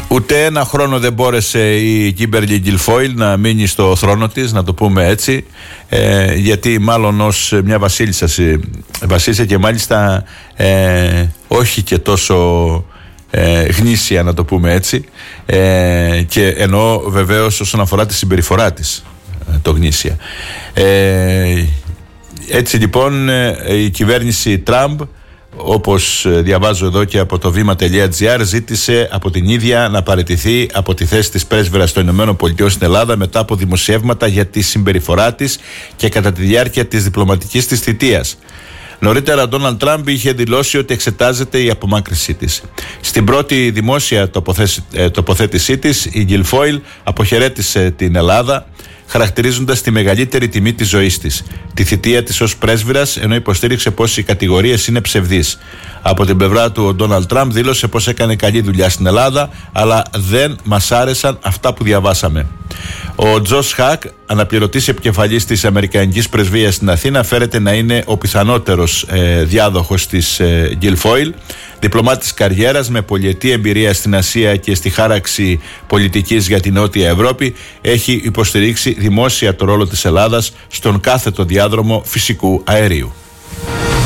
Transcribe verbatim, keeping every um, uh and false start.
Ούτε ένα χρόνο δεν μπόρεσε η Κίμπερλι Γκιλφόιλ να μείνει στο θρόνο της, να το πούμε έτσι, ε, γιατί μάλλον ως μια βασίλισσα, βασίλισσα και μάλιστα ε, όχι και τόσο ε, γνήσια, να το πούμε έτσι, ε, και εννοώ βεβαίως όσον αφορά τη συμπεριφορά της, ε, το γνήσια. Ε, έτσι λοιπόν η κυβέρνηση Τραμπ, όπως διαβάζω εδώ και από το βήμα τελεία τζι άρ, ζήτησε από την ίδια να παραιτηθεί από τη θέση της πρέσβυρας των ΗΠΑ στην Ελλάδα μετά από δημοσιεύματα για τη συμπεριφορά της και κατά τη διάρκεια της διπλωματικής της θητείας. Νωρίτερα, ο Ντόναλντ Τραμπ είχε δηλώσει ότι εξετάζεται η απομάκρυνσή της. Στην πρώτη δημόσια τοποθέτησή της, η Γκιλφόιλ αποχαιρέτησε την Ελλάδα, χαρακτηρίζοντας τη μεγαλύτερη τιμή της ζωής της, τη θητεία της ως πρέσβυρας, ενώ υποστήριξε πως οι κατηγορίες είναι ψευδείς. Από την πλευρά του, ο Ντόναλντ Τραμπ δήλωσε πως έκανε καλή δουλειά στην Ελλάδα, αλλά δεν μας άρεσαν αυτά που διαβάσαμε. Ο Τζος Χακ, αναπληρωτής επικεφαλής της Αμερικανικής Πρεσβείας στην Αθήνα, φέρεται να είναι ο πιθανότερος ε, διάδοχος της ε, Γκιλφόιλ. Διπλωμάτης καριέρας με πολυετή εμπειρία στην Ασία και στη χάραξη πολιτικής για την Νότια Ευρώπη, έχει υποστηρίξει δημόσια το ρόλο της Ελλάδας στον κάθετο διάδρομο φυσικού αερίου.